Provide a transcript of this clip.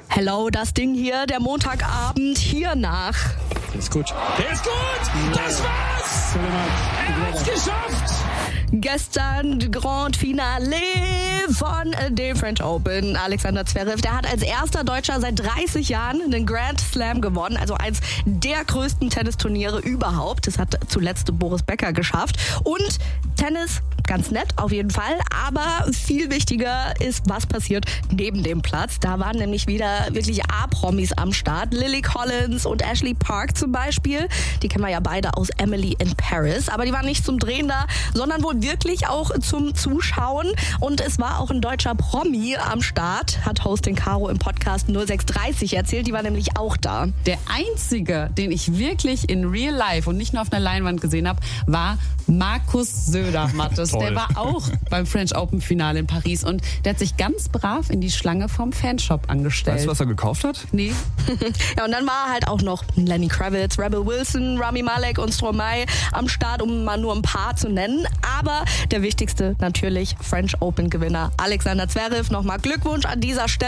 Hello, das Ding hier, der Montagabend hier nach. Der ist gut. Der ist gut! Das war's! Er hat's geschafft! Gestern Grand Finale von dem French Open. Alexander Zverev, der hat als erster Deutscher seit 30 Jahren einen Grand Slam gewonnen. Also eins der größten Tennisturniere überhaupt. Das hat zuletzt Boris Becker geschafft. Und Tennis, ganz nett auf jeden Fall. Aber viel wichtiger ist, was passiert neben dem Platz. Da waren nämlich wieder wirklich A-Promis am Start. Lily Collins und Ashley Park zum Beispiel. Die kennen wir ja beide aus Emily in Paris. Aber die waren nicht zum Drehen da, sondern wohl wirklich auch zum Zuschauen. Und es war auch ein deutscher Promi am Start, hat Hostin Caro im Podcast 0630 erzählt. Die war nämlich auch da. Der einzige, den ich wirklich in real life und nicht nur auf einer Leinwand gesehen habe, war Markus Söder, Mattes. Der war auch beim French Open Finale in Paris und der hat sich ganz brav in die Schlange vom Fanshop angestellt. Weißt du, was er gekauft hat? Nee. Ja, und dann war halt auch noch Lenny Kravitz, Rebel Wilson, Rami Malek und Stromae am Start, um mal nur ein paar zu nennen. Aber der wichtigste natürlich French Open Gewinner Alexander Zverev. Nochmal Glückwunsch an dieser Stelle.